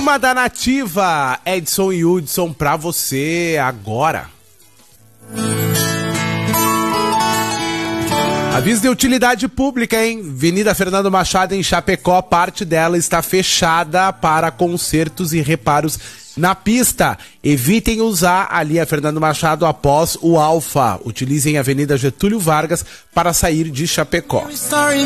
Turma da Nativa, Edson e Hudson pra você agora. Aviso de utilidade pública, hein? Avenida Fernando Machado em Chapecó, parte dela está fechada para consertos e reparos na pista. Evitem usar ali a Fernando Machado após o Alfa. Utilizem a Avenida Getúlio Vargas para sair de Chapecó.